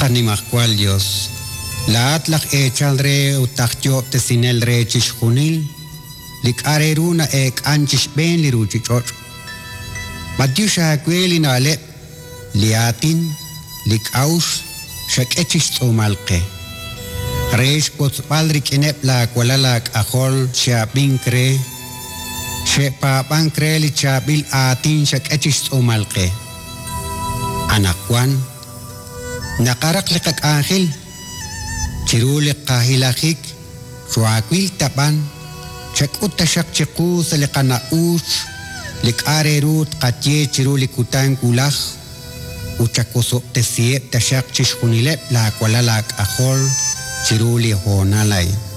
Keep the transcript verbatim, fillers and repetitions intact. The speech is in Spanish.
Animacual Dios. La atlach echal re utachyo te sinel re chishunil. Lik areruna ek anchish ben liruchi choch. Madiusha kweli na alep. Liatin. Lik aus. Shak echish tsumalke. Reish potzpalrik inep la kualalak ahol shabin kre. Shepa pankre li chabil atin shak echish tsumalke. Anakwan. Nakarak likak angel, chirulik kahilakik, suakwil tapan, chakut tasyak chiku sa likana us, likarerut katye chirulik utang kulak, uchakusok tesiyep tasyak chishkunilep la kwalalak ahol, chiruli honalay.